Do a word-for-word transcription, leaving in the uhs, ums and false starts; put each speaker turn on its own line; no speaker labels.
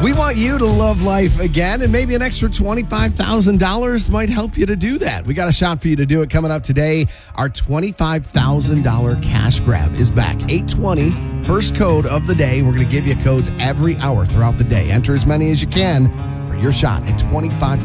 We want you to love life again, and maybe an extra twenty-five thousand dollars might help you to do that. We got a shot for you to do it coming up today. Our twenty-five thousand dollars cash grab is back. eight twenty, first code of the day. We're going to give you codes every hour throughout the day. Enter as many as you can for your shot at twenty-five